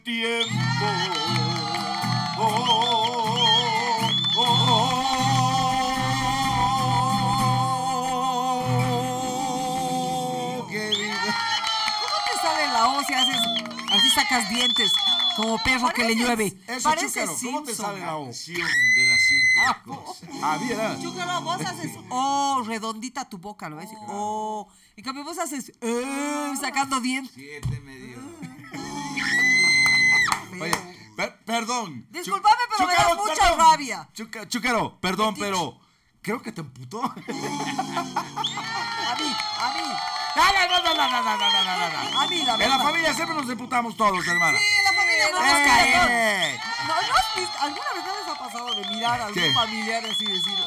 Tiempo. Oh, oh, oh, qué vida. ¿Cómo te sale la O si haces así sacas dientes como perro que le llueve? Eso, Parece Chúcaro, ¿cómo te Simpson. sale la O? Acción de las simples cosas. Mira. Chúcaro, vos haces redondita tu boca, ¿lo ves? En cambio vos haces sacando dientes. 7 me dio. Oye, perdón. Discúlpame, pero me da mucha rabia. Chúcaro, perdón, pero creo que te emputó. A mí. No. A mí, la En la verdad. familia siempre nos emputamos todos, hermano. Sí, en la familia no nos cae. ¿No has visto? ¿Alguna vez no les ha pasado de mirar a algún ¿Qué? familiar así y decir,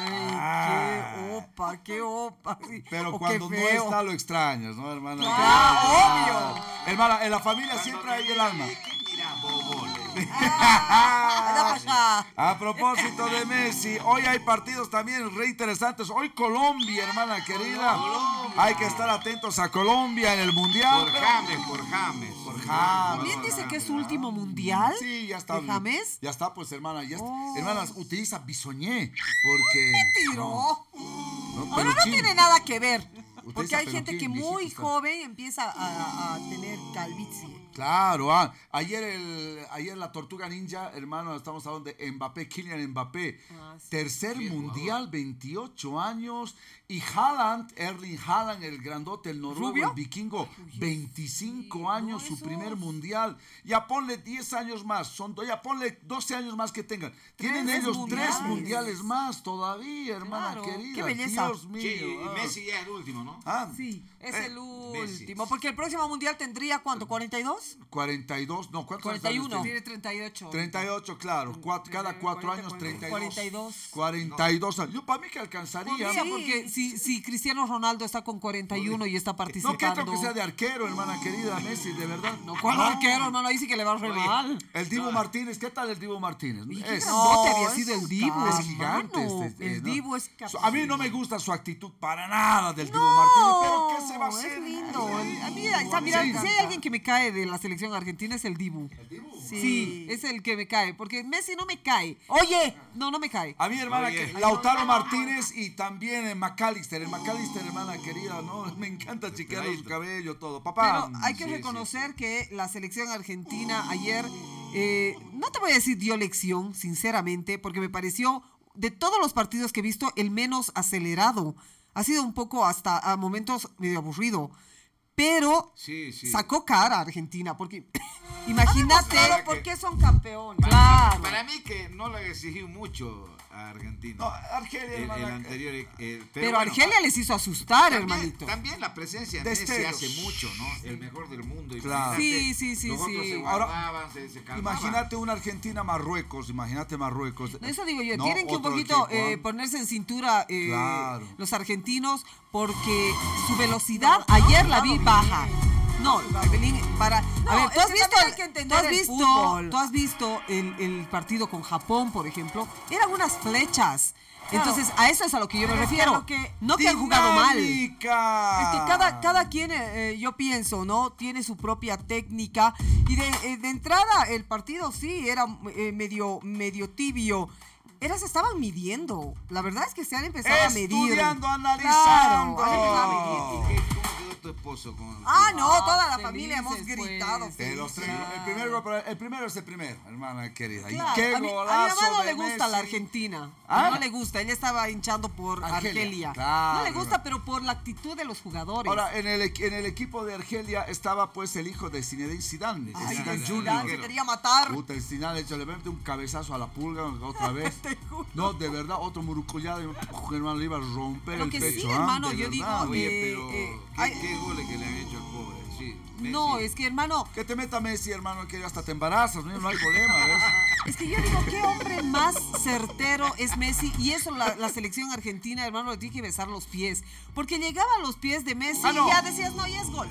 ay, qué opa? Sí, Pero o cuando qué no feo. está lo extrañas, ¿no, hermana? Claro, obvio. Hermana, en la familia siempre hay el alma. ¿Qué mira, boboles? Anda pa' allá. A propósito de Messi, hoy hay partidos también re interesantes. Hoy Colombia, hermana querida. Hay que estar atentos a Colombia en el Mundial. Por James. También dice que es su último mundial. Sí, ya está. ¿De James? Ya está, pues, hermana. Ya está. Oh. Hermanas, utiliza bisoñé. Porque. Tiró. No, Bueno, no peluchín. tiene nada que ver. Porque Utiliza hay gente que peluquín, muy viejito. joven empieza a tener calvicie. Claro, ayer la Tortuga Ninja, hermano, estamos hablando de Mbappé, Kylian Mbappé, Sí. tercer mundial, 28 años, y Haaland, Erling Haaland, el grandote, el noruego, ¿Rubio? el vikingo, 25 sí, años, no, su eso primer es. mundial, ya ponle 10 años más, ya ponle 12 años más que tengan, tienen Tres ellos mundiales. 3 mundiales más todavía, hermana Claro, querida, qué belleza. Dios mío. Sí, y Messi ya es el último, ¿no? Sí, es el Messi. último. Porque el próximo mundial tendría, ¿cuánto? ¿42? 42, no, ¿cuántos años 41. tiene? Tiene 38. 38, claro. Cada 4 años, 32. 42. 42 años. Yo para mí que alcanzaría. Podría, porque si Cristiano Ronaldo está con 41 y está No participando. quiero que sea de arquero, hermana querida, Messi, de verdad. No, ¿cuál arquero, hermano? Ahí sí que le va re mal. El Dibu Martínez, ¿qué tal el Dibu Martínez? Y qué Es- grandote había es sido el un Dibu. Es gigante. hermano. El ¿no? Dibu es A mí no me gusta su actitud para nada del Dibu No, Martínez, pero ¿qué se va a hacer? Es lindo. A mí, Sí. si hay alguien que me cae de la selección argentina es el Dibu. Sí, es el que me cae, porque Messi no me cae. Oye, no me cae. A mí, hermana, Oye. que Lautaro Martínez y también McAllister. El McAllister, hermana querida, ¿no? Me encanta chiquearle su cabello, todo. Papá. Pero hay que sí, reconocer que la selección argentina ayer, no te voy a decir dio lección, sinceramente, porque me pareció, de todos los partidos que he visto, el menos acelerado. Ha sido un poco hasta a momentos medio aburrido. Pero Sí. sacó cara a Argentina, porque imagínate. Claro, ¿Por qué son campeones? Para, Claro. para mí que no le exigió mucho a Argentina. No, Argelia, el hermana. anterior. Pero bueno, Argelia les hizo asustar, también, hermanito. también la presencia de Messi Destellos. hace mucho, ¿no? El mejor del mundo. Claro. Imagínate, Sí. Los otros se Ahora, guardaban, se calmaban. Imagínate una Argentina-Marruecos, imagínate Marruecos. No, eso digo yo, No, tienen que un otro poquito equipo, ¿ah? ponerse en cintura Claro. los argentinos, porque su velocidad ayer la vi baja. No, Evelyn, a ver, es que también hay que entender el fútbol. tú has visto el partido con Japón, por ejemplo, eran unas flechas. Claro. Entonces, a eso es a lo que yo me Pero es que refiero. lo que- No que han jugado mal. ¡Dinámica! Es que cada quien, yo pienso, ¿no? Tiene su propia técnica. Y de entrada, el partido sí era medio tibio. Se estaban midiendo. La verdad es que se han empezado a medir. Estudiando, Claro, analizando. han empezado a medir. ¿Cómo quedó tu esposo? No, toda la felices, familia hemos pues. gritado. De los tres, felices. el primero es el primero, hermana querida. Claro, Y qué A mi golazo mamá no de le gusta la Messi. Argentina. ¿Ah? No le gusta. Ella estaba hinchando por Argelia. Claro. No le gusta, pero por la actitud de los jugadores. Ahora, en el equipo de Argelia estaba pues el hijo de Zinedine Zidane, Ay, Zidane Zidane Jr. se quería matar. Puta, el Zidane le mete un cabezazo a la pulga otra vez. No, de verdad, otro murucullado, hermano, le iba a romper Lo el que pecho. sí, ¿ah? hermano, De yo verdad. digo, Oye, pero ay, ¿qué goles que le han hecho al pobre? Sí, no, Messi. es que, hermano, Que te meta Messi, hermano, que hasta te embarazas, no hay problema, ¿ves? es que yo digo, ¿qué hombre más certero es Messi? Y eso la selección argentina, hermano, le tiene que besar los pies. Porque llegaba a los pies de Messi Ah, no. y ya decías, no, ya es gol.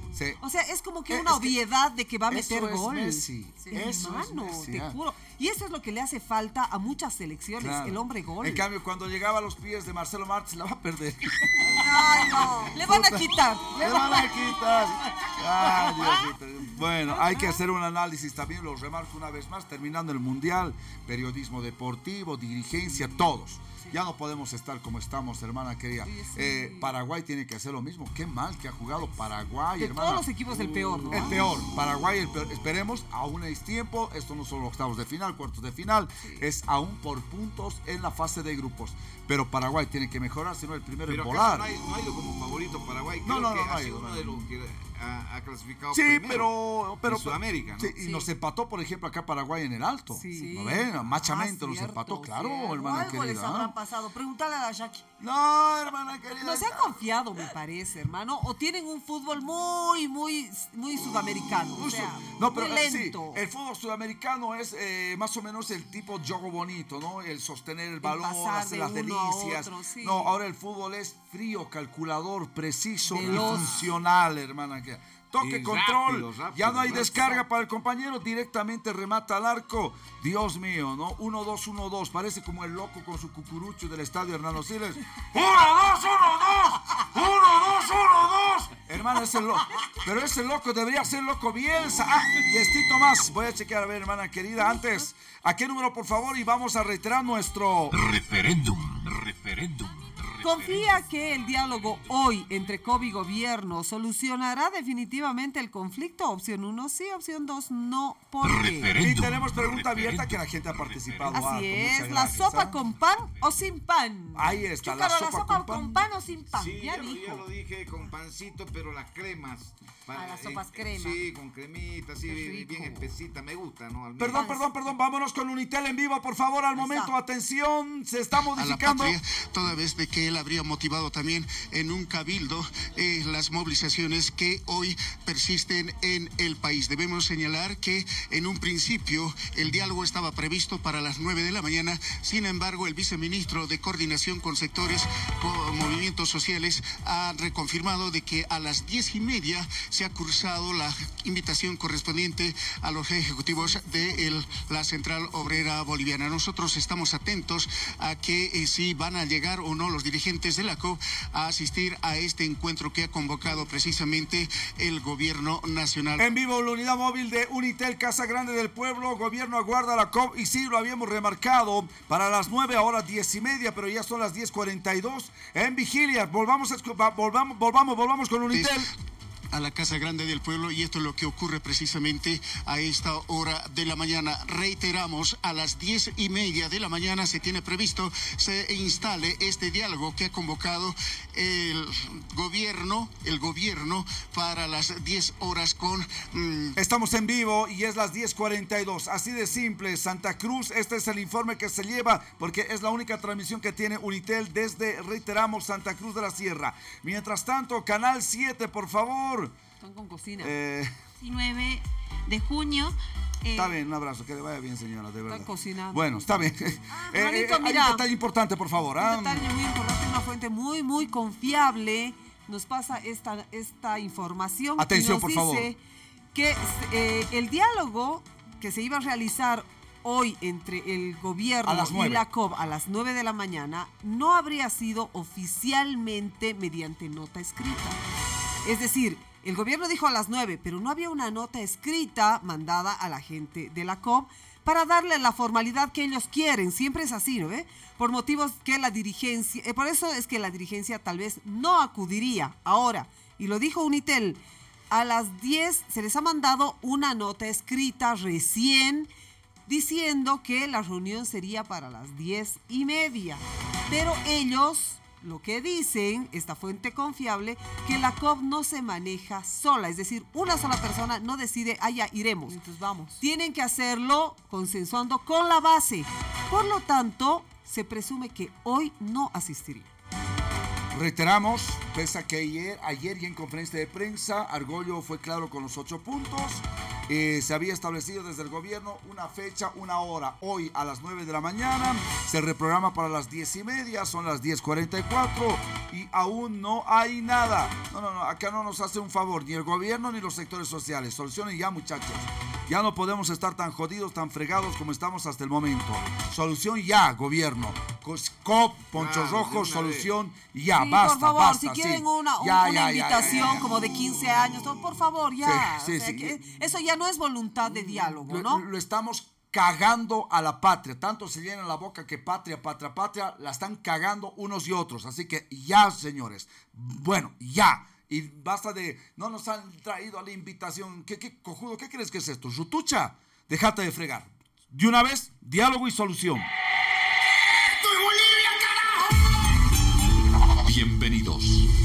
Sí. O sea, es como que Es una que obviedad de que va a meter eso es gol. Messi. Eso es Hermano, Messi, te ah. juro. Y eso es lo que le hace falta a muchas selecciones, Claro. el hombre gol. En cambio, cuando llegaba a los pies de Marcelo Martins, la va a perder. Ay, no. Le van a quitar. Le van a quitar. Ay, Diosito. Bueno, hay que hacer un análisis también, lo remarco una vez más, terminando el Mundial, periodismo deportivo, dirigencia, todos. Ya no podemos estar como estamos, hermana querida. Paraguay tiene que hacer lo mismo. Qué mal que ha jugado Paraguay, De hermana. todos los equipos el peor, ¿no? El peor, Paraguay el peor. Esperemos, aún es tiempo, esto no son octavos de final, cuartos de final, es aún por puntos en la fase de grupos. Pero Paraguay tiene que mejorar, si no el primero Pero en acaso volar. no ha ido como favorito Paraguay. No, Creo no, que no ha ha sido ido, uno no. de los que ha clasificado Sí, primero pero en Sudamérica, ¿no? Sí, y nos empató, por ejemplo, acá Paraguay en el alto. Sí. ¿No ven? Machamente nos Cierto, empató, claro, cierto. hermana Algo les querida. habrá ¿Ah? pasado. Pregúntale a la Jackie. No, hermana querida. No se han confiado, me parece, hermano. O tienen un fútbol muy sudamericano. O sea, No, pero muy lento. sí, el fútbol sudamericano es más o menos el tipo juego bonito, ¿no? El sostener el balón, pasar hacer de las uno a delicias. otro, sí. No, ahora el fútbol es frío, calculador, preciso Veloz. y funcional, hermana querida. Toque, Y control, rápido, ya no hay rápido. descarga para el compañero, directamente remata al arco. Dios mío, ¿no? 1-2, 1-2, parece como el loco con su cucurucho del estadio Hernando Siles. 1-2, 1-2, 1-2, 1-2. Hermano, pero ese loco debería ser loco Bielsa. Ah, y estito más, voy a chequear, a ver, hermana querida, antes, ¿a qué número, por favor? Y vamos a reiterar nuestro... Referéndum. Confía que el diálogo hoy entre COP y gobierno solucionará definitivamente el conflicto. Opción 1 sí, opción 2 no. ¿Por qué? Y tenemos pregunta abierta que la gente ha participado. Así harto, es, muchas ¿la gracias, sopa ¿ah? con pan o sin pan? Ahí está, Chúcaro, la sopa con pan. o sin pan. Sí, ya yo dijo. lo dije con pancito, pero las cremas. Las sopas crema. Sí, con cremita, así Qué rico. bien espesita, me gusta, ¿no? Al menos. Perdón, vámonos con Unitel en vivo, por favor, al momento, atención, se está a la modificando. patria, toda vez de que él habría motivado también en un cabildo las movilizaciones que hoy persisten en el país. Debemos señalar que en un principio el diálogo estaba previsto para las 9 de la mañana, sin embargo el viceministro de Coordinación con Sectores, con Movimientos Sociales, ha reconfirmado de que a las 10:30 se ha cursado la invitación correspondiente a los ejecutivos de la Central Obrera Boliviana. Nosotros estamos atentos a que si van a llegar o no los dirigentes de la COP a asistir a este encuentro que ha convocado precisamente el gobierno nacional. En vivo, la unidad móvil de Unitel, Casa Grande del Pueblo, gobierno aguarda la COP, y sí, lo habíamos remarcado para las 9, ahora 10:30, pero ya son las 10:42. En vigilia, volvamos con Unitel. A la Casa Grande del Pueblo, y esto es lo que ocurre precisamente a esta hora de la mañana. Reiteramos, a las 10:30 de la mañana se tiene previsto se instale este diálogo que ha convocado el gobierno para las 10 horas con... Estamos en vivo y es las 10:42, así de simple. Santa Cruz, este es el informe que se lleva porque es la única transmisión que tiene Unitel desde, reiteramos, Santa Cruz de la Sierra. Mientras tanto, Canal 7, por favor. Están con cocina. 19 de junio. Está bien, un abrazo, que le vaya bien, señora, de verdad. cocinando. Bueno, está bien. Manito, hay mira. un detalle importante, por favor. Un detalle muy importante, una fuente muy confiable nos pasa esta información. Atención, y nos por favor. dice que el diálogo que se iba a realizar hoy entre el gobierno A las y 9. la COP a las 9 de la mañana no habría sido oficialmente mediante nota escrita. Es decir, el gobierno dijo a las 9, pero no había una nota escrita mandada a la gente de la COP para darle la formalidad que ellos quieren. Siempre es así, ¿no ve? Por motivos que la dirigencia... por eso es que la dirigencia tal vez no acudiría ahora. Y lo dijo Unitel, a las 10 se les ha mandado una nota escrita recién diciendo que la reunión sería para las 10:30. Pero ellos... lo que dicen, esta fuente confiable, que la COP no se maneja sola, es decir, una sola persona no decide, ya iremos. Entonces vamos. Tienen que hacerlo consensuando con la base. Por lo tanto, se presume que hoy no asistiría. Reiteramos, pese a que ayer y en conferencia de prensa, Argollo fue claro con los 8 puntos. Se había establecido desde el gobierno una fecha, una hora. Hoy a las 9 de la mañana se reprograma para las 10:30, son las 10:44 y aún no hay nada. No, acá no nos hace un favor ni el gobierno ni los sectores sociales. Solucionen ya, muchachos. Ya no podemos estar tan jodidos, tan fregados como estamos hasta el momento. Solución ya, gobierno. COP, Ponchos Rojos, solución ya. Sí, Basta, por favor, basta. si quieren sí. una invitación como de 15 años, por favor, ya. Sí, O sea, sí. que eso ya no es voluntad de diálogo, ¿no? Lo estamos cagando a la patria. Tanto se llena la boca que patria, la están cagando unos y otros. Así que ya, señores. Bueno, ya. Y basta de, no nos han traído a la invitación. ¿Qué cojudo? ¿Qué crees que es esto? ¿Rutucha? Déjate de fregar. De una vez, diálogo y solución. Bienvenidos.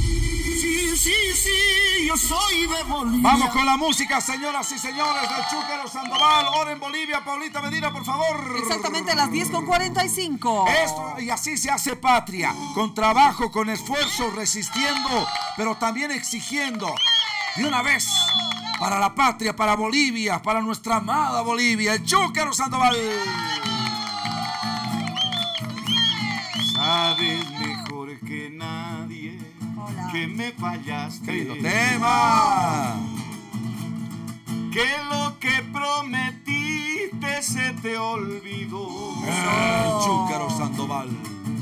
Sí, yo soy de Bolivia. Vamos con la música, señoras y señores, del Chúcaro Sandoval. Hora en Bolivia, Paulita Medina, por favor. Exactamente a las 10:45. Esto, y así se hace patria, con trabajo, con esfuerzo, resistiendo, pero también exigiendo. De una vez, para la patria, para Bolivia, para nuestra amada Bolivia, el Chúcaro Sandoval. Sabes mejor que nadie que me fallaste. ¡Qué lindo tema! Que lo que prometiste se te olvidó. El Chúcaro Sandoval.